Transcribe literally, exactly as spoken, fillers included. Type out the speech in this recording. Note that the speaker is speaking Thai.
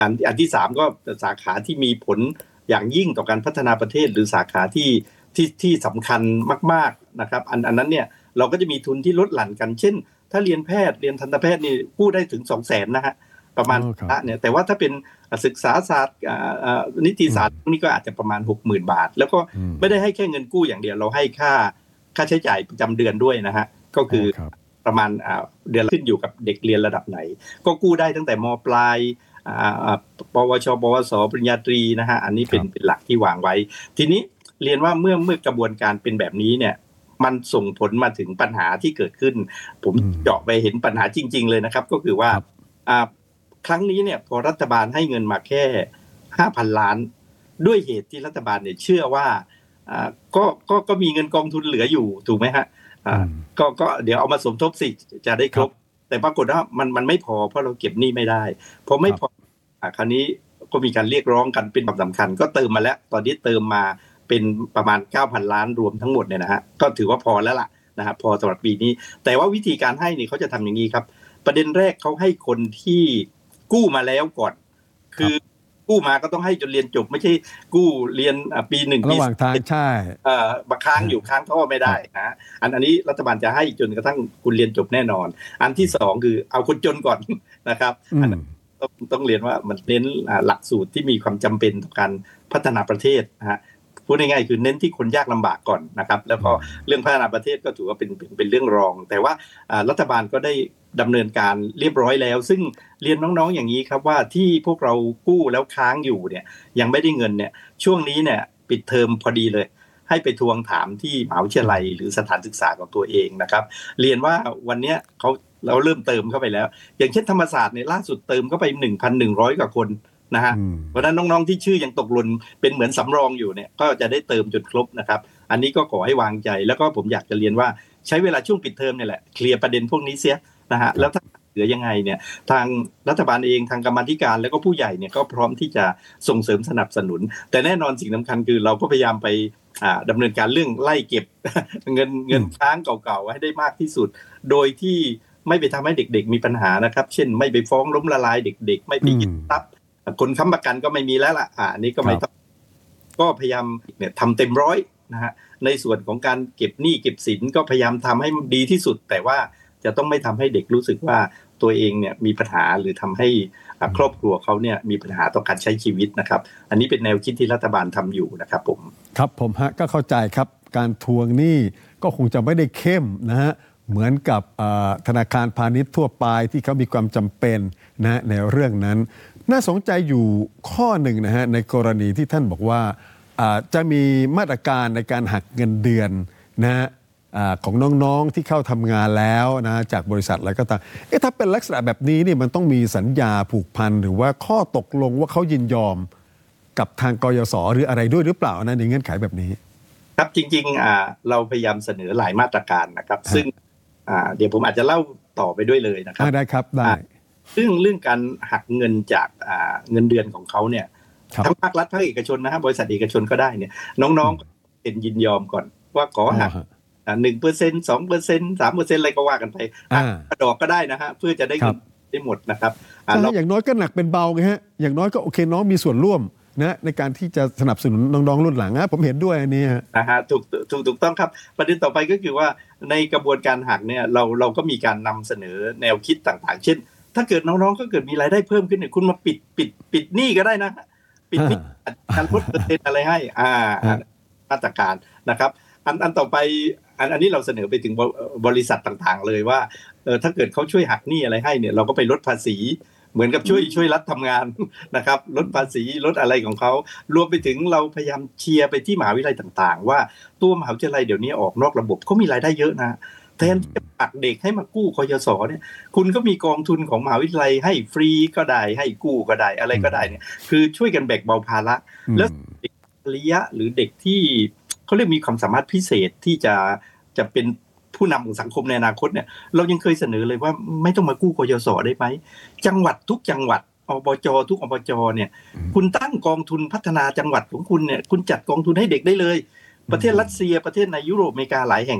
อันอันที่สามก็สาขาที่มีผลอย่างยิ่งต่อการพัฒนาประเทศหรือสาขาที่ที่ที่สำคัญมากๆนะครับอันอันนั้นเนี่ยเราก็จะมีทุนที่ลดหลั่นกันเช่นถ้าเรียนแพทย์เรียนทันตแพทย์นี่กู้ได้ถึง สองแสน นะฮะประมาณเนี่ยแต่ว่าถ้าเป็นศึกษาศาสตร์นิติศาสตร์นี่ก็อาจจะประมาณ หกหมื่น บาทแล้วก็ไม่ได้ให้แค่เงินกู้อย่างเดียวเราให้ค่าค่าใช้จ่ายประจำเดือนด้วยนะฮะก็คือประมาณเดือนขึ้นอยู่กับเด็กเรียนระดับไหนก็กู้ได้ตั้งแต่ม.ปลายปวชปวสปริญญาตรีนะฮะอันนี้เป็นเป็นหลักที่วางไว้ทีนี้เรียนว่าเมื่อเมื่อกระบวนการเป็นแบบนี้เนี่ยมันส่งผลมาถึงปัญหาที่เกิดขึ้นผมเจาะไปเห็นปัญหาจริงๆเลยนะครับก็คือว่าครั้งนี้เนี่ยพอรัฐบาลให้เงินมาแค่ ห้าพัน ล้านด้วยเหตุที่รัฐบาลเนี่ยเชื่อว่าก็ก็ก็มีเงินกองทุนเหลืออยู่ถูกไหมฮะก็ก็เดี๋ยวเอามาสมทบสิจะได้ครบแต่ปรากฏว่ามันมันไม่พอเพราะเราเก็บหนี้ไม่ได้พอไม่พอคราวนี้ก็มีการเรียกร้องกันเป็นความสำคัญก็เติมมาแล้วตอนนี้เติมมาเป็นประมาณ เก้าพัน ล้านรวมทั้งหมดเนี่ยนะฮะก็ถือว่าพอแล้วล่ะนะฮะพอสำหรับปีนี้แต่ว่าวิธีการให้นี่เขาจะทำอย่างนี้ครับประเด็นแรกเขาให้คนที่กู้มาแล้วก่อนคือกู้มาก็ต้องให้จนเรียนจบไม่ใช่กู้เรียนปีหนึ่งระหว่างทางใช่เอ่อบางค้างอยู่ค้างท่อไม่ได้นะอันอันนี้รัฐบาลจะให้จนกระทั่งคุณเรียนจบแน่นอนอันที่สองคือเอาคนจนก่อนนะครับอันนั้นต้องต้องเรียนว่ามันเน้นหลักสูตรที่มีความจำเป็นต่อการพัฒนาประเทศนะฮะพูดง่ายๆคือเน้นที่คนยากลำบากก่อนนะครับแล้วก็เรื่องพัฒนาประเทศก็ถือว่าเป็นเป็นเป็นเรื่องรองแต่ว่ารัฐบาลก็ได้ดำเนินการเรียบร้อยแล้วซึ่งเรียนน้องๆอย่างนี้ครับว่าที่พวกเรากู้แล้วค้างอยู่เนี่ยยังไม่ได้เงินเนี่ยช่วงนี้เนี่ยปิดเทอมพอดีเลยให้ไปทวงถามที่มหาวิทยาลัยหรือสถานศึกษาของตัวเองนะครับเรียนว่าวันนี้เขาเราเริ่มเติมเข้าไปแล้วอย่างเช่นธรรมศาสตร์เนี่ยล่าสุดเติมเข้าไป หนึ่งพันหนึ่งร้อย กว่าคนนะฮะเพราะฉะนั้นน้องๆที่ชื่อยังตกหล่นเป็นเหมือนสำรองอยู่เนี่ยก็จะได้เติมจนครบนะครับอันนี้ก็ขอให้วางใจแล้วก็ผมอยากจะเรียนว่าใช้เวลาช่วงปิดเทอมเนี่ยแหละเคลียร์ประเด็นพวกนี้เสียนะฮะแล้วถ้าเหลือยังไงเนี่ยทางรัฐบาลเองทางกรรมาธิการแล้วก็ผู้ใหญ่เนี่ยก็พร้อมที่จะส่งเสริมสนับสนุนแต่แน่นอนสิ่งสำคัญคือเราก็พยายามไปดำเนินการเรื่องไล่เก็บเงินเงินค้างเก่าๆให้ได้มากที่สุดโดยที่ไม่ไปทำให้เด็กๆมีปัญหานะครับเช่นไม่ไปฟ้องล้มละลายเด็กๆไม่ไปยึดทรัพย์คนค้ำประกันก็ไม่มีแล้วล่ะอ่าอันนี้ก็ไม่ต้องก็พยายามเนี่ยทำเต็มร้อยนะฮะในส่วนของการเก็บหนี้เก็บสินก็พยายามทำให้ดีที่สุดแต่ว่าจะต้องไม่ทำให้เด็กรู้สึกว่าตัวเองเนี่ยมีปัญหาหรือทำให้ครอบครัวเขาเนี่ยมีปัญหาต่อการใช้ชีวิตนะครับอันนี้เป็นแนวคิดที่รัฐบาลทำอยู่นะครับผมครับผมฮะก็เข้าใจครับการทวงหนี้ก็คงจะไม่ได้เข้มนะฮะเหมือนกับธนาคารพาณิชย์ทั่วไปที่เขามีความจำเป็นนะในเรื่องนั้นน่าสนใจอยู่ข้อหนึ่งนะฮะในกรณีที่ท่านบอกว่าจะมีมาตรการในการหักเงินเดือนนะฮะของน้องๆที่เข้าทำงานแล้วนะจากบริษัทอะไรก็ตามเอ๊ะถ้าเป็นลักษณะแบบนี้นี่มันต้องมีสัญญาผูกพันหรือว่าข้อตกลงว่าเขายินยอมกับทางกยศหรืออะไรด้วยหรือเปล่านะในเงื่อนไขแบบนี้ครับจริงๆเราพยายามเสนอหลายมาตรการนะครับซึ่งเดี๋ยวผมอาจจะเล่าต่อไปด้วยเลยนะครับได้ครับได้เรื่องเรื่องการหักเงินจากเงินเดือนของเขาเนี่ยทั้งภาครัฐภาคเอกชนนะฮะบริษัทเอกชนก็ได้เนี่ยน้องๆเป็นยินยอมก่อนว่าขอหักหนึ่งเปอร์เซ็นต์สองเปอร์เซ็นต์สามเปอร์เซ็นต์อะไรก็ว่ากันไปกระดอกก็ได้นะฮะเพื่อจะได้เงินได้หมดนะครับอย่างน้อยก็หนักเป็นเบาไงฮะอย่างน้อยก็โอเคน้องมีส่วนร่วมนะในการที่จะสนับสนุนน้องๆรุ่นหลังนะผมเห็นด้วยอันนี้นะฮะถูกถูกถูกต้องครับประเด็นต่อไปก็คือว่าในกระบวนการหักเนี่ยเราเราก็มีการนำเสนอแนวคิดต่างๆเช่นถ้าเกิดน้องๆก็เกิดมีรายได้เพิ่มขึ้นเนี่ยคุณมาปิดปิดปิดหนี้ก็ได้นะปิดหนี้การลดเปอร์เซ็นต์อะไรให้อ่ามาตรการนะครับอันอันต่อไปอันอันนี้เราเสนอไปถึงบริษัทต่างๆเลยว่าเออถ้าเกิดเขาช่วยหักหนี้อะไรให้เนี่ยเราก็ไปลดภาษีเหมือนกับช่วยช่วยรัฐทำงานนะครับลดภาษีลดอะไรของเขารวมไปถึงเราพยายามเชียร์ไปที่มหาวิทยาลัยต่างๆว่าตัวมหาวิทยาลัยเดี๋ยวนี้ออกนอกระบบเขามีรายได้เยอะนะแทนที่จะผลักเด็กให้มากู้กยศเนี่ยคุณก็มีกองทุนของมหาวิทยาลัยให้ฟรีก็ได้ให้กู้ก็ได้อะไรก็ได้เนี่ยคือช่วยกันแบ่งเบาภาระแล้วเด็กระยะหรือเด็กที่เขาเรียกมีความสามารถพิเศษที่จะจะเป็นผู้นำของสังคมในอนาคตเนี่ยเรายังเคยเสนอเลยว่าไม่ต้องมากู้กยศได้ไหมจังหวัดทุกจังหวัดอบจทุกอบจเนี่ยคุณตั้งกองทุนพัฒนาจังหวัดของคุณเนี่ยคุณจัดกองทุนให้เด็กได้เลยประเทศรัสเซียประเทศในยุโรปอเมริกาหลายแห่ง